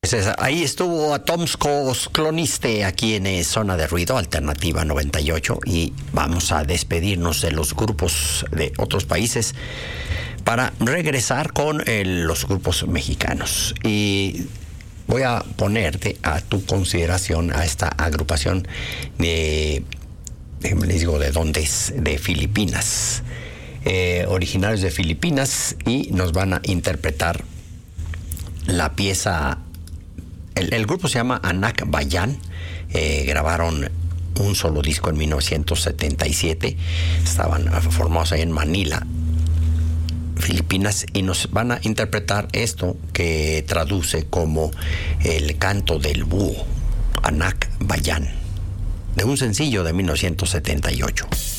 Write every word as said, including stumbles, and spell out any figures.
Ahí estuvo Atomsko Skloniste aquí en eh, Zona de Ruido Alternativa noventa y ocho, y vamos a despedirnos de los grupos de otros países para regresar con eh, los grupos mexicanos. Y voy a ponerte a tu consideración a esta agrupación de, de les digo de dónde es, de Filipinas, eh, originarios de Filipinas, y nos van a interpretar la pieza. El, el grupo se llama Anak Bayan. Eh, grabaron un solo disco en mil novecientos setenta y siete. Estaban formados ahí en Manila, Filipinas, y nos van a interpretar esto que traduce como el canto del búho, Anak Bayan, de un sencillo de mil novecientos setenta y ocho.